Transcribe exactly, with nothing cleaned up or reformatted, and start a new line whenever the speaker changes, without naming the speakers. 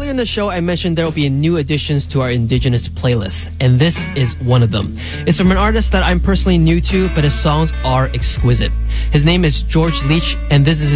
earlier in the show, I mentioned there will be new additions to our Indigenous playlist, and this is one of them. It's from an artist that I'm personally new to, but his songs are exquisite. His name is George Leach, and this is